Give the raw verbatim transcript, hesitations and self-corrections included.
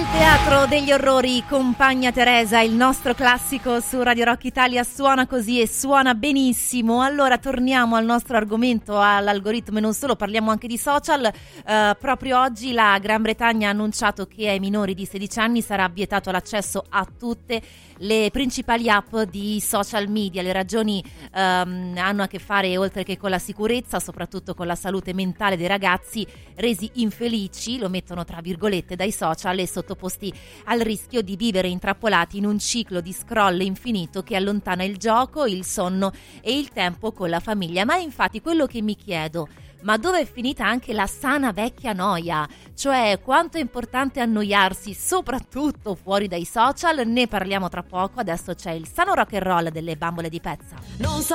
Teatro degli orrori, Compagna Teresa, il nostro classico su Radio Rock Italia, suona così e suona benissimo. Allora torniamo al nostro argomento, all'algoritmo e non solo, parliamo anche di social. Uh, proprio oggi la Gran Bretagna ha annunciato che ai minori di sedici anni sarà vietato l'accesso a tutte le principali app di social media. Le ragioni um, hanno a che fare, oltre che con la sicurezza, soprattutto con la salute mentale dei ragazzi resi infelici, lo mettono tra virgolette, dai social e sottoposti al rischio di vivere intrappolati in un ciclo di scroll infinito che allontana il gioco, il sonno e il tempo con la famiglia. Ma infatti quello che mi chiedo, ma dove è finita anche la sana vecchia noia? Cioè, quanto è importante annoiarsi, soprattutto fuori dai social? Ne parliamo tra poco. Adesso c'è il sano rock and roll delle Bambole di Pezza. Non so